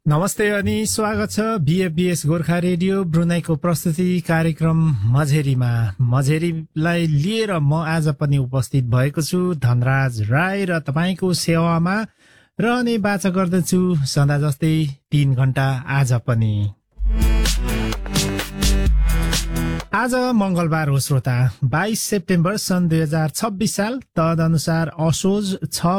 नमस्ते अनि स्वागत छ बीएफबीएस गोर्खा रेडियो ब्रुनाईको प्रस्तुति कार्यक्रम मझेरीलाई लिएर म आज पनि उपस्थित भएको छु धनराज राई र तपाईको सेवामा रहने बाचा गर्दछु सदा जस्तै 3 घण्टा आज पनि। आज मंगलबार हो श्रोता, 22 सेप्टेम्बर सन् 2026 साल, तदनुसार असोज 6